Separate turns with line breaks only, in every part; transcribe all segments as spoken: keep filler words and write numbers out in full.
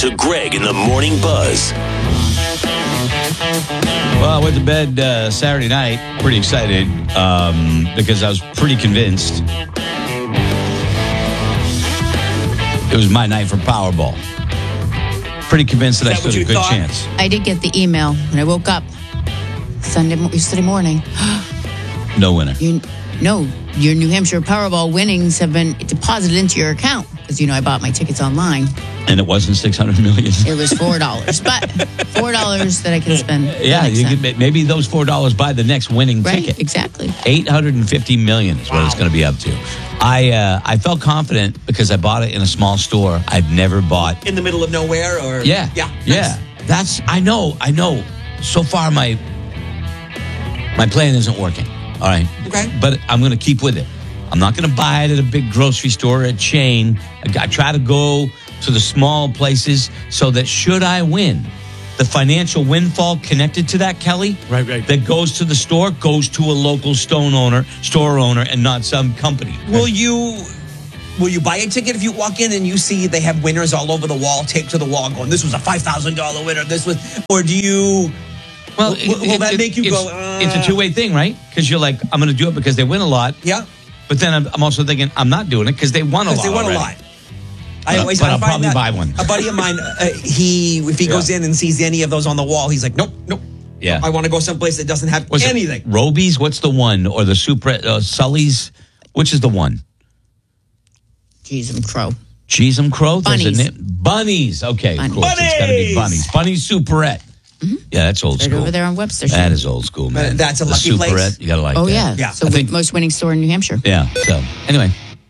to Greg in the Morning Buzz.
Well, I went to bed uh, Saturday night, pretty excited, um, because I was pretty convinced it was my night for Powerball. Pretty convinced that, that I stood a good thought? chance.
I did get the email when I woke up Sunday, yesterday morning.
No winner.
You, no, your New Hampshire Powerball winnings have been deposited into your account because, you know, I bought my tickets online.
And it wasn't six hundred million dollars.
It was four dollars, but four dollars that I can spend.
Yeah, you could, maybe those four dollars buy the next winning
right,
ticket.
Exactly.
eight hundred fifty million dollars is wow. what it's going to be up to. I uh, I felt confident because I bought it in a small store. I've never bought.
In the middle of nowhere? or
Yeah.
Yeah. Nice.
Yeah. That's, I know, I know. So far, my my plan isn't working. All right.
Okay.
But I'm going to keep with it. I'm not going to buy it at a big grocery store or a chain. I, I try to go to the small places so that should I win, the financial windfall connected to that, Kelly,
right, right,
that goes to the store goes to a local stone owner, store owner, and not some company.
Will you will you buy a ticket if you walk in and you see they have winners all over the wall, taped to the wall, going, "This was a five thousand dollar winner. This was," or do you?
Well,
will, will
it,
that
it,
make you
it's,
go? Uh,
it's a two way thing, right? Because you're like, I'm going to do it because they win a lot.
Yeah.
But then I'm, I'm also thinking I'm not doing it because they won a lot.
Because they won
already.
a lot.
I always, but I'll probably
that,
buy one.
A buddy of mine, uh, he if he yeah. goes in and sees any of those on the wall, he's like, nope, nope.
Yeah,
I want to go someplace that doesn't have
Was
anything.
It Roby's, what's the one, or the Super uh, Sully's? Which is the one?
Cheese and Crow.
Cheese and Crow.
Bunnies.
Bunnies. Okay,
Bunnies.
of course, it's got to be Bunnies. Bunnies Superette. Mm-hmm. Yeah, that's old
right
school.
Over there on Webster Street.
That is old school, man.
Uh, that's a
the
lucky
Superette,
place.
You got to like
oh,
that.
yeah.
yeah.
So,
I
think, most winning store in New Hampshire.
Yeah. So, anyway.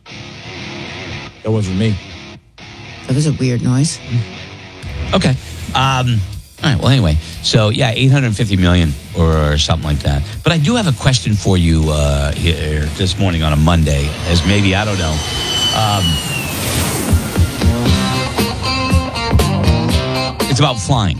That wasn't me.
That was a weird noise.
Okay. Um, all right. Well, anyway. So, yeah, eight hundred fifty million dollars or something like that. But I do have a question for you uh, here this morning on a Monday, as maybe, I don't know. Um, it's about flying.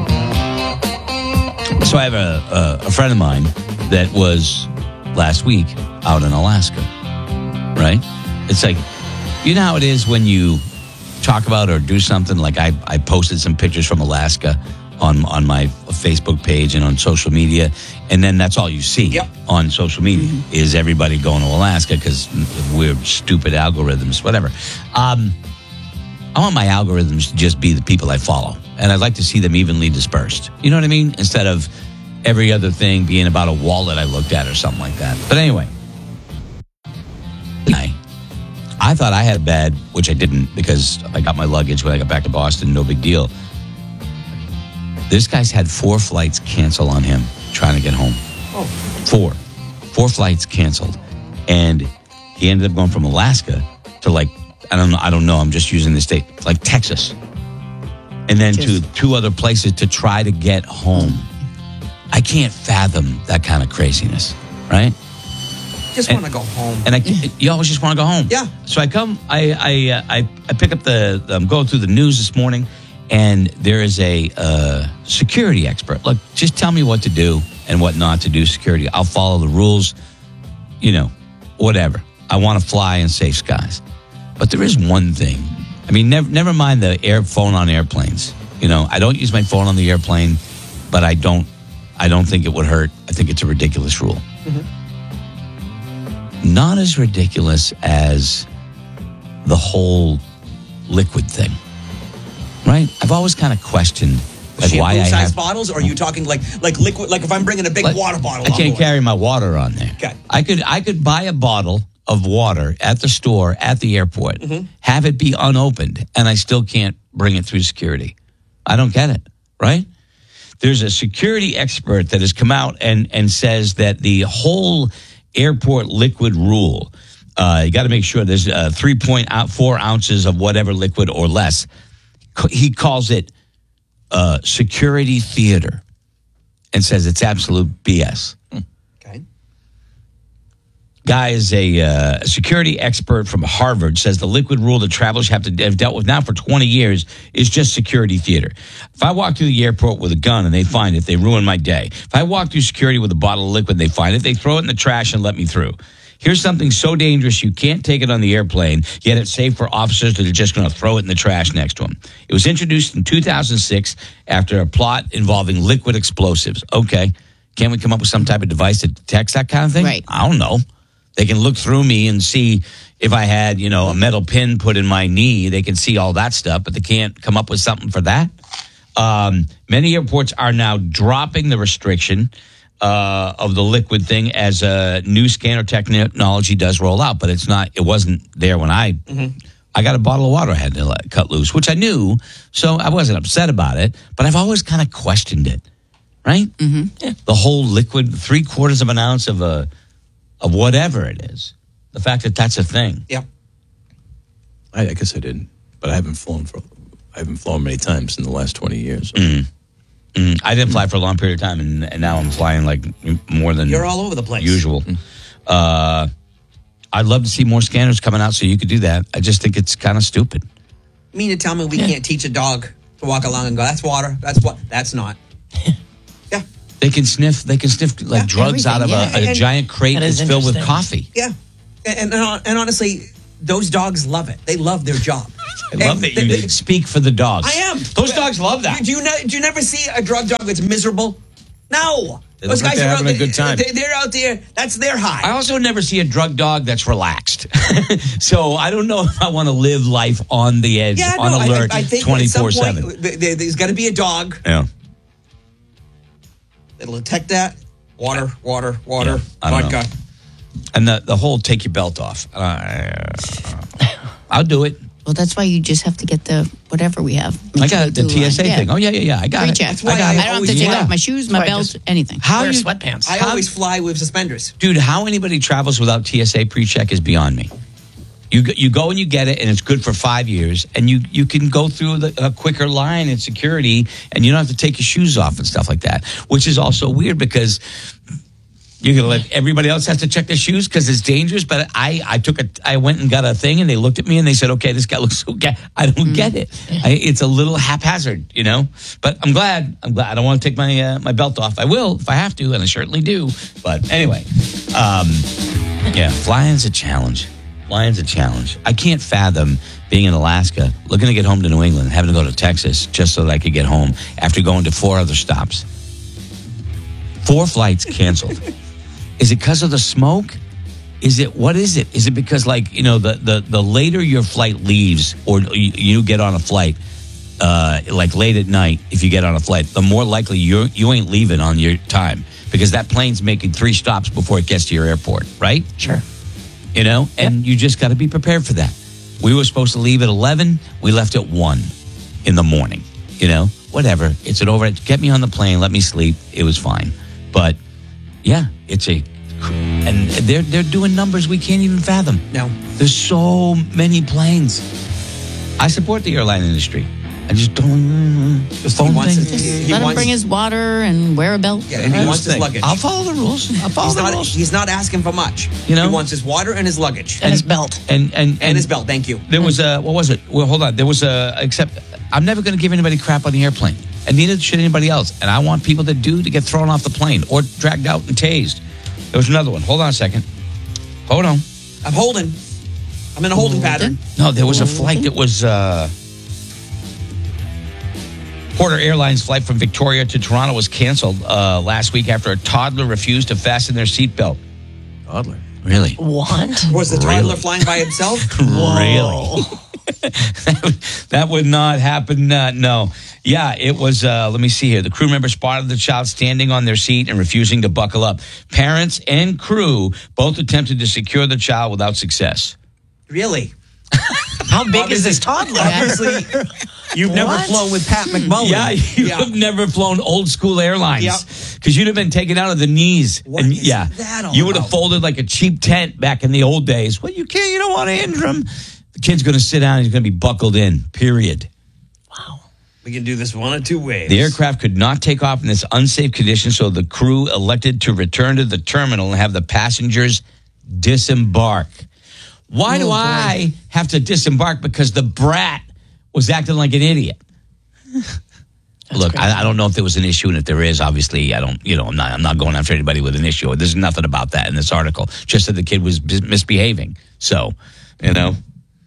So I have a, a, a friend of mine that was last week out in Alaska, right? It's like, you know how it is when you talk about or do something, like I, I posted some pictures from Alaska on, on my Facebook page and on social media, and then that's all you see
yep.
on social media mm-hmm. is everybody going to Alaska because we're stupid algorithms, whatever. Um, I want my algorithms to just be the people I follow, and I'd like to see them evenly dispersed. You know what I mean? Instead of every other thing being about a wallet I looked at or something like that. But anyway, I, I thought I had bad, which I didn't because I got my luggage when I got back to Boston, no big deal. This guy's had four flights cancel on him trying to get home.
Oh.
Four. Four flights canceled. And he ended up going from Alaska to like, I don't know, I don't know, I'm just using the state, like Texas. And then just. to two other places to try to get home. I can't fathom that kind of craziness, right?
Just want to go home.
And I, you always just want to go home.
Yeah.
So I come, I I uh, I, I pick up the, I'm going through the news this morning, and there is a uh, security expert. Look, just tell me what to do and what not to do, security. I'll follow the rules, you know, whatever. I want to fly in safe skies. But there is one thing. I mean, never, never mind the air phone on airplanes. You know, I don't use my phone on the airplane, but I don't, I don't think it would hurt. I think it's a ridiculous rule. Mm-hmm. Not as ridiculous as the whole liquid thing, right? I've always kind of questioned like
Shampoo
why I
size
have
bottles, or are you talking like like liquid? Like if I'm bringing a big
like,
water bottle,
I can't
on
carry my water on there.
Okay,
I could I could buy a bottle of water at the store at the airport, mm-hmm. have it be unopened, and I still can't bring it through security. I don't get it, right? There's a security expert that has come out and and says that the whole airport liquid rule, uh, you got to make sure there's uh, three point four ounces of whatever liquid or less. He calls it uh, security theater and says it's absolute B S.
Okay.
Guy is a uh, security expert from Harvard, says the liquid rule that travelers have to have dealt with now for twenty years is just security theater. If I walk through the airport with a gun and they find it, they ruin my day. If I walk through security with a bottle of liquid and they find it, they throw it in the trash and let me through. Here's something so dangerous you can't take it on the airplane, yet it's safe for officers that are just going to throw it in the trash next to them. It was introduced in two thousand six after a plot involving liquid explosives. Okay. Can't we come up with some type of device that detects that kind of thing?
Right.
I don't know. They can look through me and see if I had, you know, a metal pin put in my knee. They can see all that stuff, but they can't come up with something for that. Um, many airports are now dropping the restriction uh, of the liquid thing as a new scanner technology does roll out, but it's not. It wasn't there when I mm-hmm. I got a bottle of water I had to let cut loose, which I knew, so I wasn't upset about it. But I've always kind of questioned it, right? Mm-hmm. Yeah. The whole liquid, three quarters of an ounce of a of whatever it is. The fact that that's a thing.
Yeah.
I, I guess I didn't, but I haven't flown for. I haven't flown many times in the last twenty years. So.
Mm. Mm. I didn't fly for a long period of time, and, and now I'm flying like more than
you're all over the place.
Usual. Mm. Uh, I'd love to see more scanners coming out so you could do that. I just think it's kind of stupid.
You mean to tell me we yeah. can't teach a dog to walk along and go, that's water, that's what? That's not. Yeah.
They can sniff. They can sniff like yeah, drugs out of
yeah.
a, a
and,
giant crate that that's filled with coffee.
Yeah, and, and and honestly, those dogs love it. They love their job.
I love and that you they, they, speak for the dogs.
I am.
Those dogs love that.
Do you ne- do you never see a drug dog that's miserable? No.
They Those guys like are having
out,
a good time.
They, they're out there. That's their high.
I also never see a drug dog that's relaxed. So I don't know if I want to live life on the edge,
yeah,
on
no,
alert,
I, I think
twenty-four seven.
There's got to be a dog.
Yeah.
It'll detect that. Water, water, water,
yeah,
vodka.
And the, the whole take your belt off. Uh, I'll do it.
Well, that's why you just have to get the whatever we have.
I got the T S A line. thing. Oh, yeah, yeah, yeah. I got
Pre-check.
it. I, got
I
it.
don't have to take
yeah.
off my shoes, my
Right,
belt,
just
anything.
How
wear
you,
sweatpants.
I
how,
always fly with suspenders.
Dude, how anybody travels without T S A pre-check is beyond me. You you go and you get it, and it's good for five years, and you, you can go through the, a quicker line in security, and you don't have to take your shoes off and stuff like that, which is also weird because you're going to let everybody else have to check their shoes because it's dangerous. But I, I took a, I went and got a thing, and they looked at me and they said, "Okay, this guy looks okay." I don't mm. get it. I, it's a little haphazard, you know. But I'm glad. I'm glad. I don't want to take my uh, my belt off. I will if I have to, and I certainly do. But anyway, um, yeah, flying's a challenge. Flying's a challenge. I can't fathom being in Alaska, looking to get home to New England, having to go to Texas just so that I could get home after going to four other stops. Four flights canceled. Is it because of the smoke? Is it, what is it? Is it because, like, you know, the, the, the later your flight leaves or you, you get on a flight, uh, like late at night, if you get on a flight, the more likely you you ain't leaving on your time because that plane's making three stops before it gets to your airport, right?
Sure.
You know, and yep. you just got to be prepared for that. We were supposed to leave at eleven. We left at one in the morning. You know, whatever. It's an overnight. Get me on the plane. Let me sleep. It was fine. But yeah, it's a, and they're they're doing numbers we can't even fathom.
No,
there's so many planes. I support the airline industry. I just don't. The phone
he wants
thing.
His, he, he
Let
wants,
him bring his water and wear a belt.
Yeah, and he
I
wants his
think.
luggage.
I'll follow the rules. I'll follow
he's
the
not,
rules.
He's not asking for much.
You know,
he wants his water and his luggage
and, and his belt
and and, and
and his belt. Thank you.
There was a what was it? Well, hold on. There was a except I'm never going to give anybody crap on the airplane, and neither should anybody else. And I want people that do to get thrown off the plane or dragged out and tased. There was another one. Hold on a second. Hold on.
I'm holding. I'm in a holding pattern.
No, there was a flight that was. Uh, Porter Airlines flight from Victoria to Toronto was canceled uh, last week after a toddler refused to fasten their seatbelt.
Toddler?
Really?
What?
Was the toddler
Really?
flying by himself?
Really? that, would, that would not happen. Uh, no. Yeah, it was, uh, let me see here. The crew member spotted the child standing on their seat and refusing to buckle up. Parents and crew both attempted to secure the child without success.
Really?
How big is this toddler?
Obviously, you've never
What?
flown with Pat McMullen.
Yeah, you
Yeah.
have never flown old school airlines because you'd have been taken out of the knees.
What
and,
is
yeah,
that all
you would have
about?
folded like a cheap tent back in the old days. Well, you can't. You don't want to injure him. The kid's going to sit down. He's going to be buckled in. Period.
Wow.
We can do this one of two ways.
The aircraft could not take off in this unsafe condition, so the crew elected to return to the terminal and have the passengers disembark. Why
Oh,
do
boy.
I have to disembark? Because the brat was acting like an idiot. Look,
crazy.
I, I don't know if there was an issue, and if there is, obviously, I don't. You know, I'm not. I'm not going after anybody with an issue. There's nothing about that in this article. Just that the kid was bis- misbehaving. So, you know,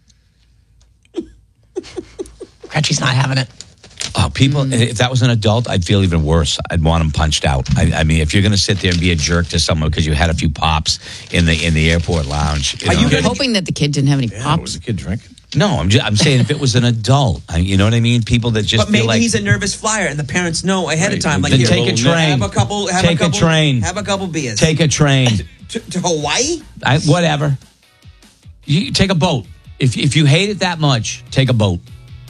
Crutchy's not having it.
oh, people. If that was an adult, I'd feel even worse. I'd want him punched out. I, I mean, if you're going to sit there and be a jerk to someone because you had a few pops in the in the airport lounge,
Are
know,
you
I'm
gonna-
hoping that the kid didn't have any
Yeah,
pops.
was the kid drinking?
no, I'm just, I'm saying if it was an adult, I, you know what I mean? People that just
But maybe
feel like
he's a nervous flyer, and the parents know ahead of
Right.
time. Like,
Then
here,
take a train.
Have a couple. Have
Take
a,
a
couple,
train.
Have a couple beers.
take a train.
to, to Hawaii.
I, whatever. You take a boat. If if you hate it that much, take a boat.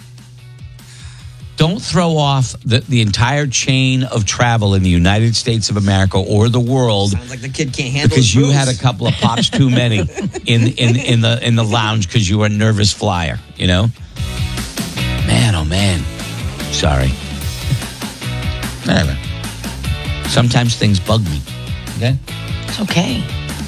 Don't throw off the, the entire chain of travel in the United States of America or the world
Sounds like the kid can't handle
because
his
you
booze.
had a couple of pops too many in in in the in the lounge because you were a nervous flyer. You know, man, oh man, sorry. Whatever. Sometimes things bug me. Okay.
It's okay.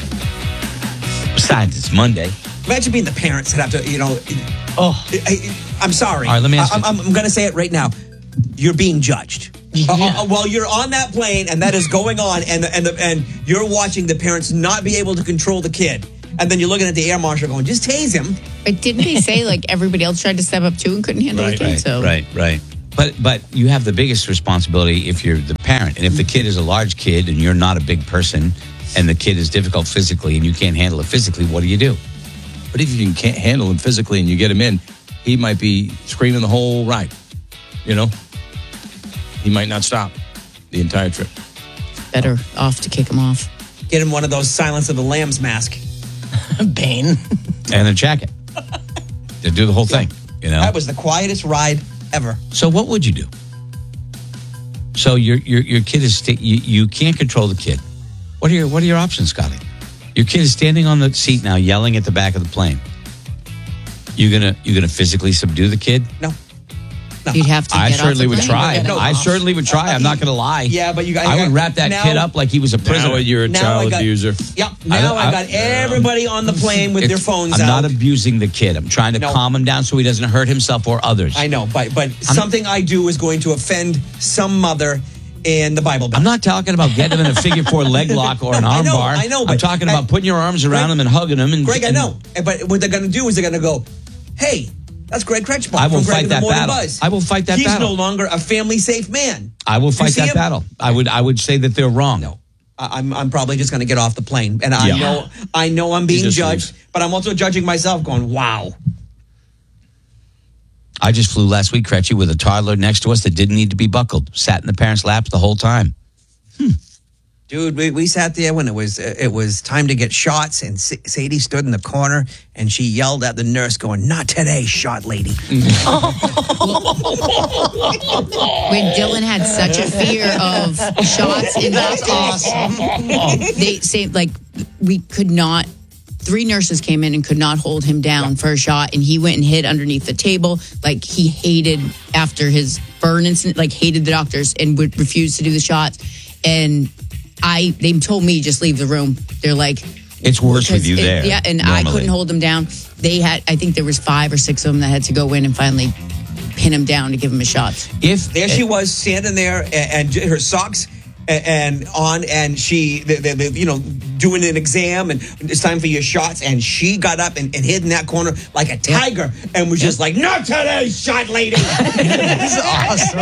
Besides, it's Monday.
Imagine being the parents that have to, you know.
Oh,
I, I'm sorry.
All right, let me ask
I,
you-
I'm, I'm going to say it right now. You're being judged. Uh, uh, while you're on that plane and that is going on, and the, and the, and you're watching the parents not be able to control the kid, and then you're looking at the air marshal going, "Just tase him."
But didn't they say like everybody else tried to step up too and couldn't handle
Right,
the kid?
Right,
So
right, right. But but you have the biggest responsibility if you're the parent, and if the kid is a large kid and you're not a big person, and the kid is difficult physically and you can't handle it physically, what do you do?
But if you can't handle him physically and you get him in, he might be screaming the whole ride. You know, he might not stop the entire trip.
better off to kick him off.
Get him one of those Silence of the Lambs mask.
Bane.
And a jacket to do the whole thing. You know.
That was the quietest ride ever.
So what would you do? So your your your kid is sta- you, you can't control the kid. What are your what are your options, Scotty? Your kid is standing on the seat now, yelling at the back of the plane. You're gonna you're gonna physically subdue the kid?
No. No.
You'd have to.
I
get off
certainly
the
would
plane.
try.
Yeah, no,
I
uh,
certainly would try. I'm not gonna lie.
Yeah, but you got.
I would wrap that
now-
kid up like he was a prisoner.
Now you're a
Now
child
I got-
abuser.
Yep. Now I,
I-
got everybody on the plane with their
It's-
phones
I'm
out.
not abusing the kid. I'm trying to
No.
calm him down so he doesn't hurt himself or others.
I know, but but something I do is going to offend some mother in the Bible Belt.
I'm not talking about getting him in a figure four leg lock or an
No, I
arm
know,
bar.
I know,
I'm
but-
talking
I-
about putting your arms around
Greg-
him and hugging him. And,
Greg, I
and-
know. But what they're going to do is they're going to go, hey, that's Greg Kretschbach
I will
from Greg
fight
and the
that
Morning
battle.
Buzz.
I will fight that
He's
battle.
no longer a family-safe man.
I will
You
fight
see
that
him?
battle. I would I would say that they're wrong.
No. I- I'm I'm probably just going to get off the plane, and I
Yeah.
know I know I'm being
just
judged,
leave.
but I'm also judging myself, going, "Wow,
I just flew last week, Kretchy, with a toddler next to us that didn't need to be buckled. Sat in the parents' laps the whole time.
dude." We, we sat there when it was uh, it was time to get shots, and Sa- Sadie stood in the corner and she yelled at the nurse, going, "Not today, shot lady."
When Dylan had such a fear of shots in doctors, they say like we could not. Three nurses came in and could not hold him down for a shot, and he went and hid underneath the table. Like he hated after his burn incident, like hated the doctors and would refuse to do the shots. And I, they told me just leave the room. They're like,
It's worse with you
it-
there.
Yeah, and I
normally.
couldn't hold him down. They had, I think there was five or six of them that had to go in and finally pin him down to give him a shot.
If
There she was standing there, and, and her socks and, and on, and she, the, the, the, you know, doing an exam, and it's time for your shots. And she got up and, and hid in that corner like a tiger, and was just like, "Not today, shot lady."
This is awesome.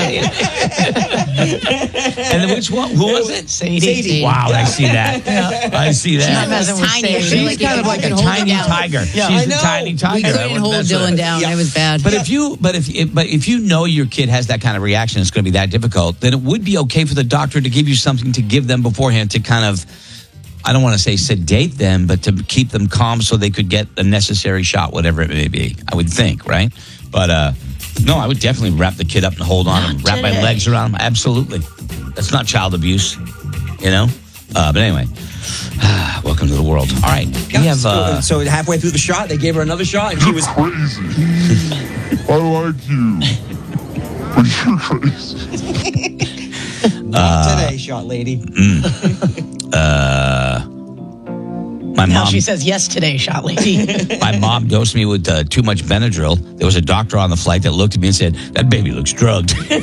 and then which one? Who was it?
Sadie.
Sadie.
Wow, I see that. I see
Not
that.
messing with
Tiny.
Sadie.
She's
She's
like,
kind of
you
like a
can hold him
tiny
down.
tiger.
Yeah,
She's
I
a
know.
tiny
We
tiger. I
couldn't
wouldn't
hold
mess with
Dylan
her.
down.
Yeah.
It was bad.
But if you, but if, but if you know your kid has that kind of reaction, it's going to be that difficult. Then it would be okay for the doctor to give you something to give them beforehand to kind of, I don't want to say sedate them, but to keep them calm so they could get the necessary shot, whatever it may be. I would think, right? But uh, no, I would definitely wrap the kid up and hold on him, wrap my
today.
legs around him. Absolutely, that's not child abuse, you know. Uh, but anyway, welcome to the world. All right, we have.
so,
Uh,
so halfway through the shot, they gave her another shot, and she was
crazy. I like you. But you're crazy.
"Not today, shot lady."
my My
Now
mom,
she says yes today, shot lady.
my mom dosed me with uh, too much Benadryl. There was a doctor on the flight that looked at me and said, "That baby looks drugged." Hey,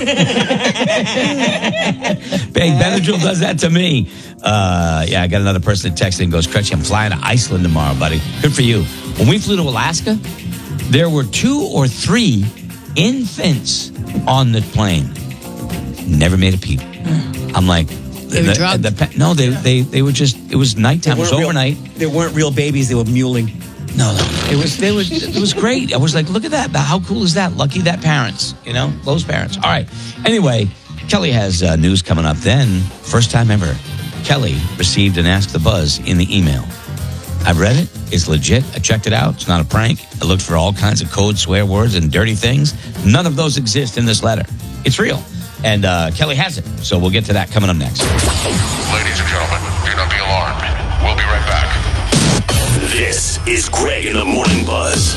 Benadryl does that to me. Uh, yeah, I got another person that texted and goes, "Crutchy, I'm flying to Iceland tomorrow, buddy. Good for you." When we flew to Alaska, there were two or three infants on the plane. Never made a peep. I'm like,
They were
the-
drugged.
the- no, they, they they were just. It was nighttime. It was
weren't real-
overnight.
They weren't real babies. They were muling.
No, no, it was they was it was great. I was like, look at that! How cool is that? Lucky that parents, you know, those parents. All right. Anyway, Kelly has uh, news coming up. Then, first time ever, Kelly received an Ask the Buzz in the email. I read it. It's legit. I checked it out. It's not a prank. I looked for all kinds of code swear words and dirty things. None of those exist in this letter. It's real, and uh, Kelly has it. So we'll get to that coming up next.
Ladies and gentlemen, do not be alarmed. We'll be right back.
This is Greg in the Morning Buzz.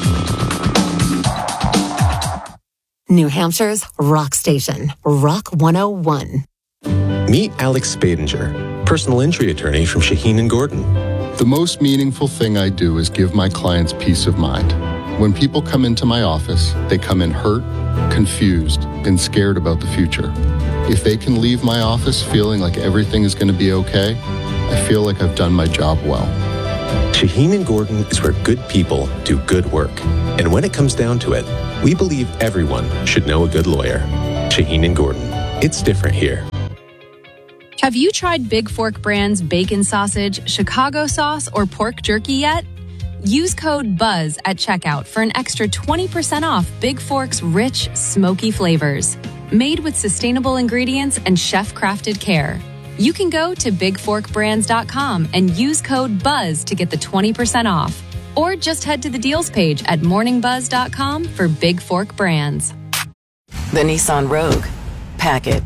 New Hampshire's rock station, Rock one oh one.
Meet Alex Spadinger, personal injury attorney from Shaheen and Gordon.
The most meaningful thing I do is give my clients peace of mind. When people come into my office, they come in hurt, confused, and scared about the future. If they can leave my office feeling like everything is going to be okay, I feel like I've done my job well.
Shaheen and Gordon is where good people do good work. And when it comes down to it, we believe everyone should know a good lawyer. Shaheen and Gordon. It's different here.
Have you tried Big Fork Brand's bacon sausage, Chicago sauce, or pork jerky yet? Use code BUZZ at checkout for an extra twenty percent off Big Fork's rich, smoky flavors. Made with sustainable ingredients and chef-crafted care. You can go to big fork brands dot com and use code BUZZ to get the twenty percent off. Or just head to the deals page at morning buzz dot com for Big Fork Brands.
The Nissan Rogue. Pack it.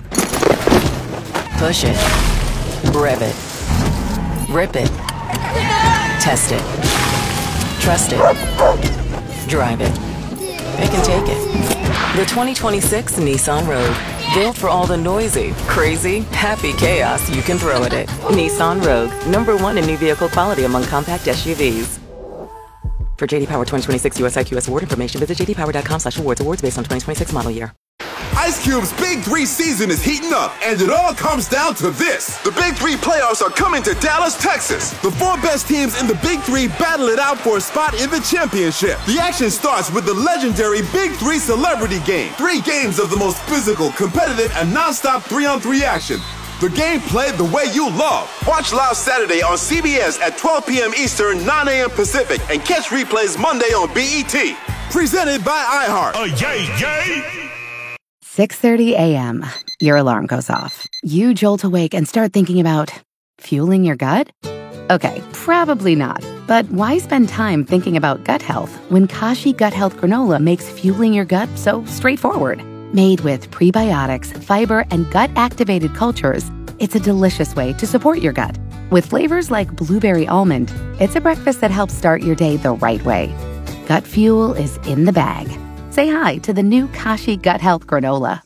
Push it. Rev it. Rip it. Test it. Trust it. Drive it. It can take it. The twenty twenty-six Nissan Rogue. Built for all the noisy, crazy, happy chaos you can throw at it. Nissan Rogue. Number one in new vehicle quality among compact S U Vs. For J D Power twenty twenty-six U S I Q S award information, visit j d power dot com slash awards. Awards based on twenty twenty-six model year.
Ice Cube's Big Three season is heating up, and it all comes down to this. The Big Three playoffs are coming to Dallas, Texas. The four best teams in the Big Three battle it out for a spot in the championship. The action starts with the legendary Big Three Celebrity Game. Three games of the most physical, competitive, and non-stop three-on-three action. The game played the way you love. Watch live Saturday on C B S at twelve p.m. Eastern, nine a.m. Pacific, and catch replays Monday on B E T. Presented by iHeart.
Oh, yay, yay!
six thirty a.m. Your alarm goes off. You jolt awake and start thinking about fueling your gut? Okay, probably not. But why spend time thinking about gut health when Kashi Gut Health Granola makes fueling your gut so straightforward? Made with prebiotics, fiber, and gut-activated cultures, it's a delicious way to support your gut. With flavors like blueberry almond, it's a breakfast that helps start your day the right way. Gut fuel is in the bag. Say hi to the new Kashi Gut Health Granola.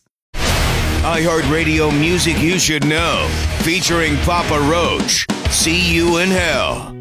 iHeartRadio music you should know. Featuring Papa Roach. See You in Hell.